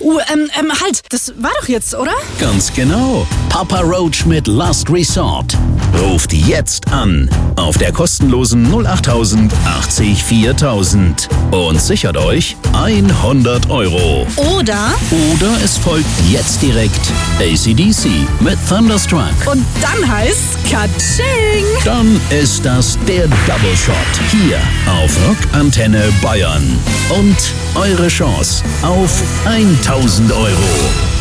Halt, das war doch jetzt, oder? Ganz genau. Papa Roach mit Last Resort. Ruft jetzt an auf der kostenlosen 08000 80 4000 und sichert euch 100 €. Oder Es folgt jetzt direkt AC/DC mit Thunderstruck. und dann heißt's Katsching! Dann ist das der Double Shot hier auf Rock Antenne Bayern. Und eure Chance auf 1000 €.